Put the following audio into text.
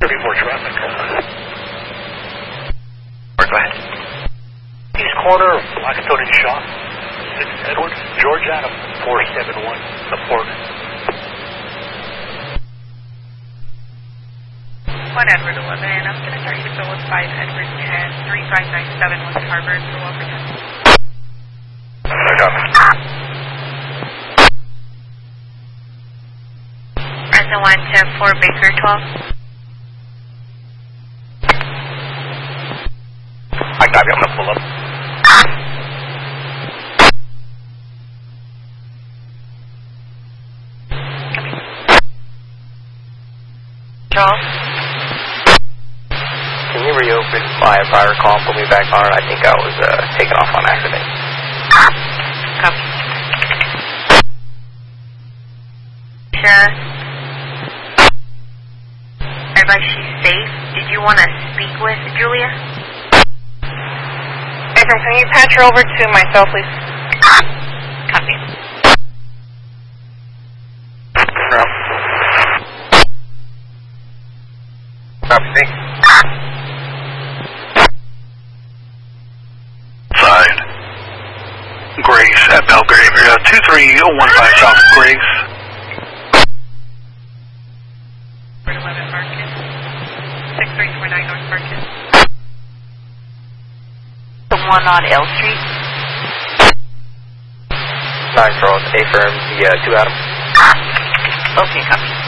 34 traffic. Go ahead. East corner of Blackstone and Shaw. 6 Edwards, George Adam, 471, support. 1 Edward 11, I'm going to start you to go with 5 Edward 10, 3597 West Harvard for Wilberton. Brenda 110 Baker 12. I got you, I'm going to pull up. Charles? Can you reopen my prior call and put me back on? I think I was taken off on accident. Copy. Sure. Advise she's safe. Did you want to speak with Julia? Okay, can you patch her over to myself, please? Copy. No. Copy, thanks. Side. Grace at Belgrave area, 23015 South Grace. 11 Market. 6349 North Market. The one on L Street. 9 Charles, A firm, the 2 Adam. Okay, copy.